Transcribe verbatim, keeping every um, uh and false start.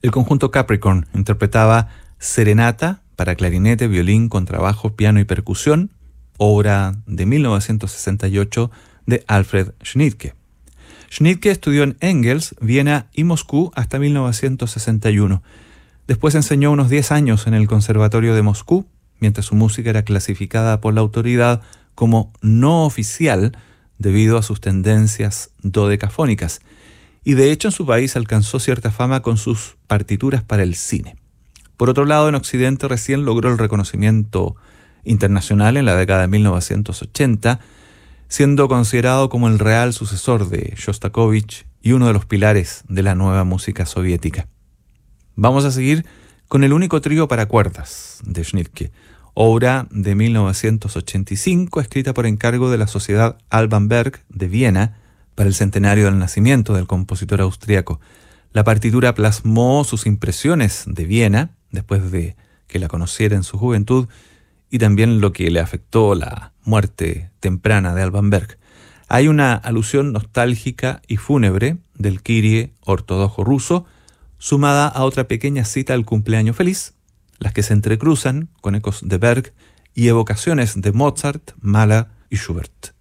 El conjunto Capricorn interpretaba Serenata para clarinete, violín, contrabajo, piano y percusión, obra de mil novecientos sesenta y ocho de Alfred Schnittke. Schnittke estudió en Engels, Viena y Moscú hasta mil novecientos sesenta y uno. Después enseñó unos diez años en el Conservatorio de Moscú, mientras su música era clasificada por la autoridad como no oficial debido a sus tendencias dodecafónicas. Y de hecho en su país alcanzó cierta fama con sus partituras para el cine. Por otro lado, en Occidente recién logró el reconocimiento internacional en la década de mil novecientos ochenta, siendo considerado como el real sucesor de Shostakovich y uno de los pilares de la nueva música soviética. Vamos a seguir con el único trío para cuerdas de Schnittke, obra de mil novecientos ochenta y cinco, escrita por encargo de la Sociedad Alban Berg de Viena para el centenario del nacimiento del compositor austríaco. La partitura plasmó sus impresiones de Viena, después de que la conociera en su juventud, y también lo que le afectó la muerte temprana de Alban Berg. Hay una alusión nostálgica y fúnebre del Kyrie ortodoxo ruso, sumada a otra pequeña cita al cumpleaños feliz, las que se entrecruzan con ecos de Berg y evocaciones de Mozart, Mahler y Schubert.